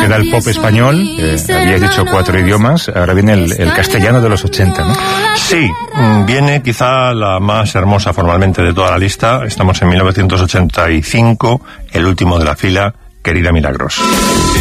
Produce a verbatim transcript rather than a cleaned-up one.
queda el pop español, eh, habías dicho cuatro idiomas, ahora viene el, el castellano de los ochenta, ¿no? Sí, viene quizá la más hermosa formalmente de toda la lista. Estamos en mil novecientos ochenta y cinco, el último de la fila, Querida Milagros.